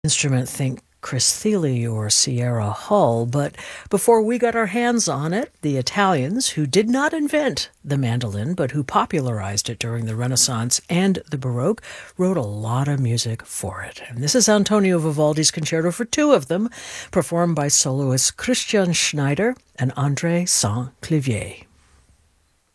instrument, think Chris Thile or Sierra Hull, but before we got our hands on it, the Italians, who did not invent the mandolin, but who popularized it during the Renaissance and the Baroque, wrote a lot of music for it. And this is Antonio Vivaldi's concerto for two of them, performed by soloists Christian Schneider and André Saint-Clavier.